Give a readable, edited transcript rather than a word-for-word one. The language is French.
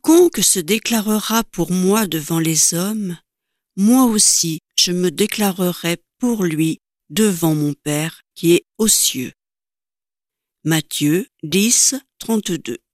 Quiconque se déclarera pour moi devant les hommes, moi aussi je me déclarerai pour lui devant mon Père qui est aux cieux. Matthieu 10, 32.